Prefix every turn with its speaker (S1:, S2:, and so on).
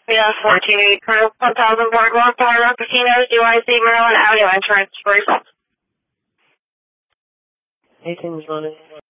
S1: Yeah, 1480 crew, 1000 Boardwalk, Rock Casinos, UIC, Maryland, audio entrance, first.
S2: 18's running.